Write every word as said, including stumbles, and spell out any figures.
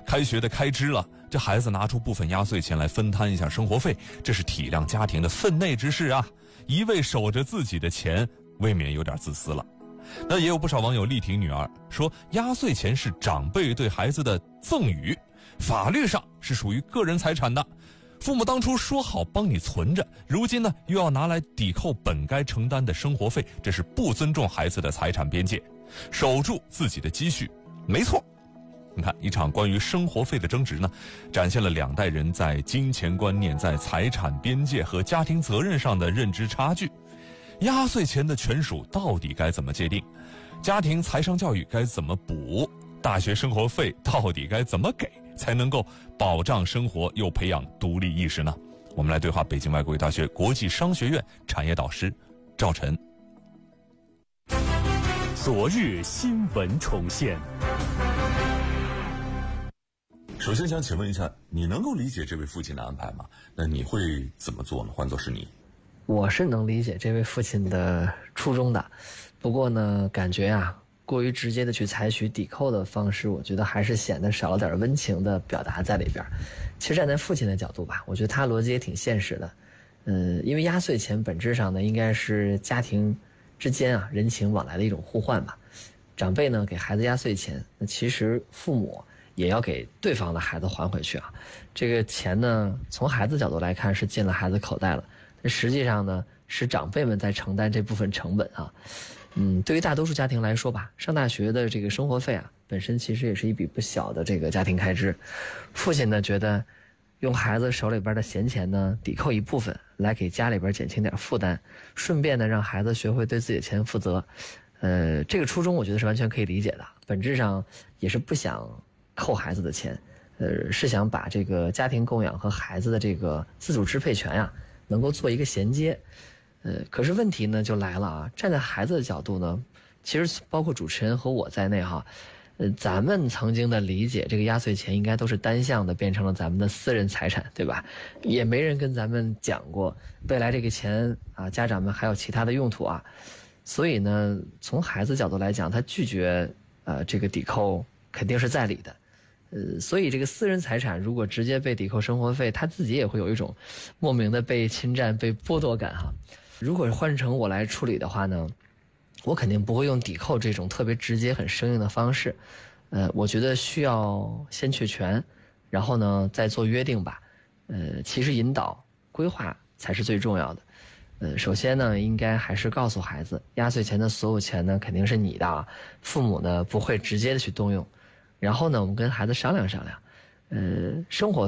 开学的开支了，这孩子拿出部分压岁钱来分摊一下生活费，这是体谅家庭的分内之事啊。一味守着自己的钱，未免有点自私了。那也有不少网友力挺女儿，说压岁钱是长辈对孩子的赠与，法律上是属于个人财产的。父母当初说好帮你存着，如今呢又要拿来抵扣本该承担的生活费，这是不尊重孩子的财产边界，守住自己的积蓄，没错。你看，一场关于生活费的争执呢，展现了两代人在金钱观念、在财产边界和家庭责任上的认知差距。压岁钱的权属到底该怎么界定？家庭财商教育该怎么补？大学生活费到底该怎么给，才能够保障生活又培养独立意识呢？我们来对话北京外国语大学国际商学院产业导师赵晨。 昨日新闻重现。 首先想请问一下，你能够理解这位父亲的安排吗？那你会怎么做呢？换作是你。 我是能理解这位父亲的初衷的，不过呢，感觉啊，过于直接的去采取抵扣的方式，我觉得还是显得少了点温情的表达在里边。其实站在父亲的角度吧，我觉得他逻辑也挺现实的。嗯，因为压岁钱本质上呢，应该是家庭之间啊人情往来的一种互换吧。长辈呢给孩子压岁钱，那其实父母也要给对方的孩子还回去啊。这个钱呢，从孩子角度来看是进了孩子口袋了，但实际上呢，是长辈们在承担这部分成本啊。嗯，对于大多数家庭来说吧，上大学的这个生活费啊，本身其实也是一笔不小的这个家庭开支。父亲呢觉得，用孩子手里边的闲钱呢，抵扣一部分，来给家里边减轻点负担，顺便呢让孩子学会对自己的钱负责。呃，这个初衷我觉得是完全可以理解的，本质上也是不想扣孩子的钱，呃，是想把这个家庭供养和孩子的这个自主支配权呀、啊，能够做一个衔接。呃，可是问题呢就来了啊，站在孩子的角度呢，其实包括主持人和我在内哈，呃，咱们曾经的理解，这个压岁钱应该都是单向的变成了咱们的私人财产，对吧？也没人跟咱们讲过，未来这个钱啊，家长们还有其他的用途啊。所以呢，从孩子角度来讲，他拒绝呃这个抵扣肯定是在理的。呃，所以这个私人财产如果直接被抵扣生活费，他自己也会有一种莫名的被侵占、被剥夺感哈。如果换成我来处理的话呢，我肯定不会用抵扣这种特别直接、很生硬的方式。呃，我觉得需要先确权，然后呢再做约定吧。呃，其实引导、规划才是最重要的。呃，首先呢，应该还是告诉孩子，压岁钱的所有钱呢肯定是你的啊，父母呢不会直接的去动用。然后呢，我们跟孩子商量商量，呃，生活